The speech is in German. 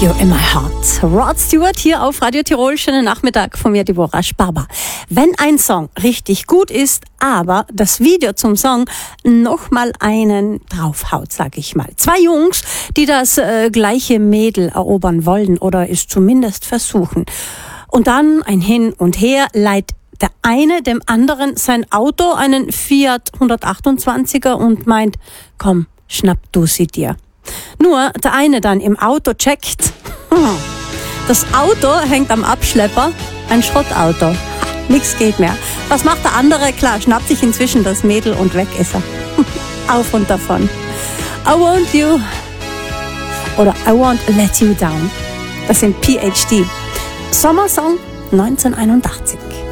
You're in my heart. Rod Stewart hier auf Radio Tirol. Schönen Nachmittag von mir, Deborah Sparber. Wenn ein Song richtig gut ist, aber das Video zum Song nochmal einen draufhaut, sag ich mal. Zwei Jungs, die das gleiche Mädel erobern wollen oder es zumindest versuchen. Und dann ein Hin und Her leiht der eine dem anderen sein Auto, einen Fiat 128er und meint, komm, schnapp du sie dir. Nur der eine dann im Auto checkt, das Auto hängt am Abschlepper, ein Schrottauto. Ha, nix geht mehr. Was macht der andere? Klar, schnappt sich inzwischen das Mädel und weg ist er. Auf und davon. I want you oder I won't let you down. Das sind PhD. Sommersong 1981.